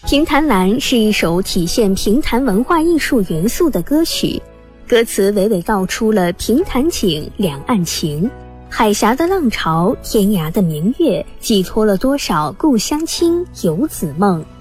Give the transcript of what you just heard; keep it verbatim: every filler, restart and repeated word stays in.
评弹蓝是一首体现评弹文化艺术元素的歌曲，歌词娓娓道出了评弹景、两岸情，海峡的浪潮，天涯的明月，寄托了多少故乡情、游子梦。